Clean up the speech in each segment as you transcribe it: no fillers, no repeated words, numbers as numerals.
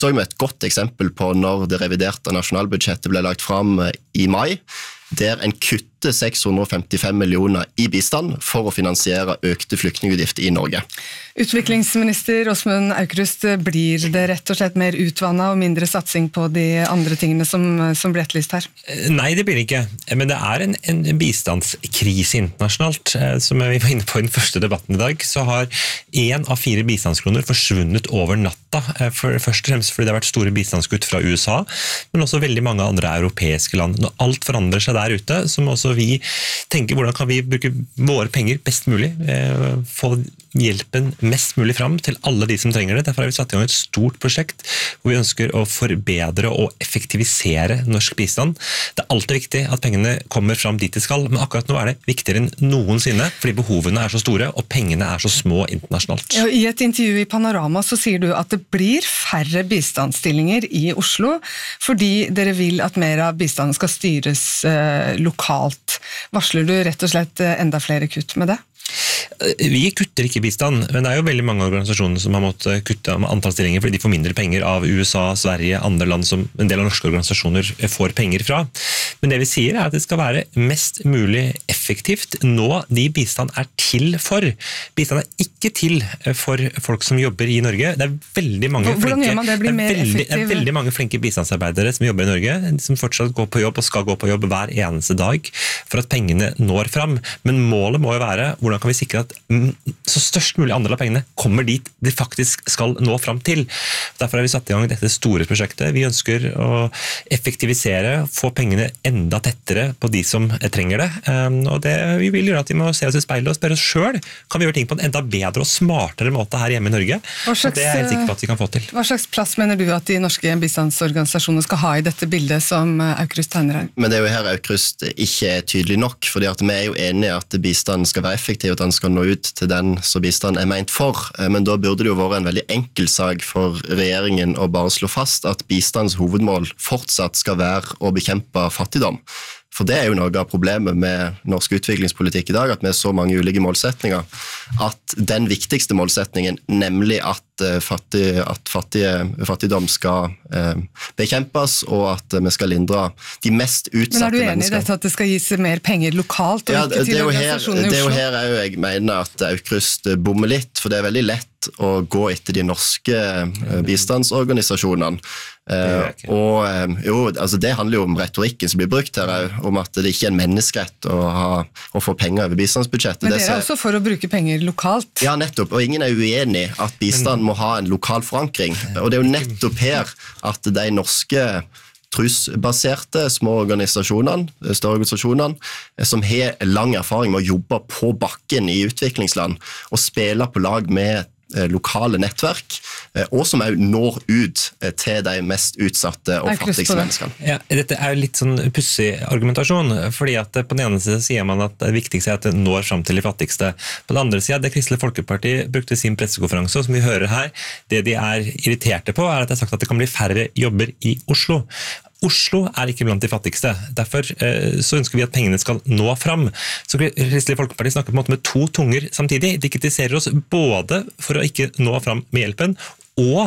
så vi et godt eksempel på når det reviderte nasjonalbudsjettet ble lagt fram i mai, der en kutter 655 millioner i bistand for å finansiere økte flyktningutgifter i Norge. Utviklingsminister Åsmund Aukrust, blir det rett og slett mer utvannet og mindre satsing på de andre tingene som ble etterlyst her? Nei, det blir det ikke. Men det er en bistandskrise internasjonalt. Som vi var inne på i den første debatten i dag, så har 1 av 4 bistandskroner forsvunnet over natta. Først og fremst fordi det har vært store bistandskutt fra USA, men også veldig mange andre europeiske land. Når alt forandrer seg der ute, så må også vi tenke hvordan kan vi bruke våre penger best mulig, få hjelpen mest mulig fram til alle de som trenger det. Derfor har vi satt i gang et stort prosjekt hvor vi ønsker å forbedre og effektivisere norsk bistand. Det er alltid viktig at pengene kommer fram dit de skal, men akkurat nå er det viktigere enn noensinne, fordi behovene er så store og pengene er så små internasjonalt. Ja, i et intervju i Panorama så sier du at det blir færre bistandsstillinger i Oslo, fordi dere vil at mer av bistanden skal styres lokalt. Varsler du rett og slett enda flere kutt med det? Vi kutter ikke bistand, men det er jo veldig mange organisasjoner som har måttet kutte antall stillinger fordi de får mindre penger av USA, Sverige, andre land som en del av norske organisasjoner får penger fra. Men det vi sier er at det skal være mest mulig effektivt nå de bistand er til for. Bistand er ikke til for folk som jobber i Norge. Det er veldig mange veldig mange flinke bistandsarbeidere som jobber i Norge, som fortsatt går på jobb og skal gå på jobb hver eneste dag for at pengene når fram. Men målet må jo være hvordan kan vi sikre at så størst mulig andel av pengene kommer dit de faktisk skal nå fram til. Derfor har vi satt i gang dette store prosjektet. Vi ønsker å effektivisere, få pengene enda tettere på de som trenger det. Og det vi vil gjøre at vi må se oss i speilet og spørre oss selv, kan vi gjøre ting på en enda bedre og smartere måte her hjemme i Norge? Og det er jeg helt sikker på at vi kan få til. Hva slags plass mener du at de norske bistandsorganisasjonene skal ha i dette bildet som Aukrust tegner her? Men det er jo her Aukrust ikke er tydelig nok, fordi at vi er jo enige at bistanden skal være effektiv, at den skal nå ut til den som bistand er ment for, men da burde det jo være en veldig enkel sak for regjeringen å bare slå fast at bistandens hovedmål fortsatt skal være å bekjempe fattigdom. For det er jo noe av problemet med norsk utviklingspolitikk i dag, at vi har så mange ulike målsetninger, at den viktigste målsetningen, nemlig at fattigdom skal bekjempes, og at vi skal lindre de mest utsatte mennesker. Men er du enig i dette at det skal gis mer penger lokalt, og ikke til organisasjoner i Oslo? Det er jo her jeg mener at Aukrust bommer litt, for det er veldig lett å gå etter de norske bistandsorganisasjonene. Det handler jo om retorikken som blir brukt her, om at det ikke er en menneskerett å få penger over bistandsbudsjettet. Men dere er også for å bruke penger lokalt? Ja, nettopp, og ingen er uenig at bistand må ha en lokal forankring. Og det er jo nettopp her at de norske trosbaserte små organisasjonene, større organisasjonene, som har lang erfaring med å jobbe på bakken i utviklingsland og spille på lag med lokale nettverk, og som også når ut til de mest utsatte og fattigste menneskene. Ja, dette er jo litt sånn pussig argumentasjon, fordi at på den ene siden sier man at det viktigste er at det når fram til de fattigste. På den andre siden, det Kristelig Folkeparti brukte sin pressekonferanse, og som vi hører her, det de er irriterte på er at det er sagt at det kan bli færre jobber i Oslo. Oslo er ikke blant de fattigste. Derfor så ønsker vi at pengene skal nå fram. Så Kristelig Folkeparti snakker på en måte med to tunger samtidig. De kritiserer oss både for å ikke nå fram med hjelpen, og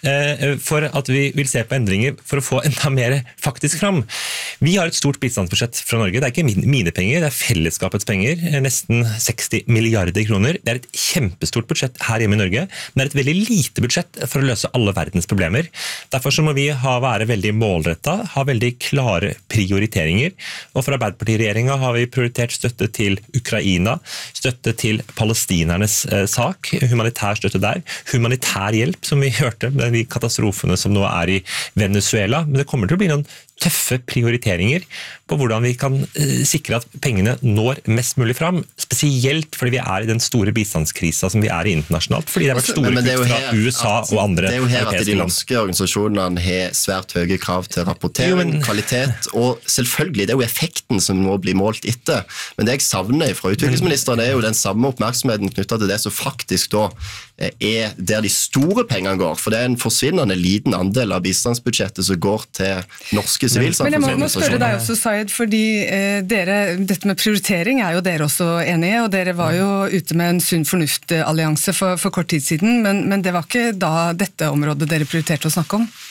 for at vi vil se på endringer for å få enda mer faktisk fram. Vi har et stort bistandsbudsjett fra Norge. Det er ikke mine penger, det er fellesskapets penger. Nesten 60 milliarder kroner. Det er et kjempestort budsjett her hjemme i Norge, men det er et veldig lite budsjett for å løse alle verdens problemer. Derfor så må vi være veldig målrettet, ha veldig klare prioriteringer. Og for Arbeiderparti-regjeringen har vi prioritert støtte til Ukraina, støtte til palestinernes sak, humanitær støtte der, humanitær hjelp, som vi hørte med de katastrofene som nå er i Venezuela, men det kommer til å bli noen tøffe prioriteringer på hvordan vi kan sikre at pengene når mest mulig fram, spesielt fordi vi er i den store bistandskrisa som vi er i internasjonalt, fordi det har vært store kutt fra USA og andre. Det er jo her at de norske organisasjonene har svært høye krav til rapportering, kvalitet, og selvfølgelig, det er jo effekten som må bli målt etter, men det jeg savner fra utviklingsministeren er jo den samme oppmerksomheten knyttet til det som faktisk da er der de store pengene går, for det er en forsvinnende liten andel av bistandsbudsjettet som går til norske sivilsamfunn. Men jeg må spørre deg også, Syed, fordi dette med prioritering er jo dere også enige, og dere var jo ute med en sunn fornuft-allianse for kort tid siden, men det var ikke da dette området dere prioriterte å snakke om?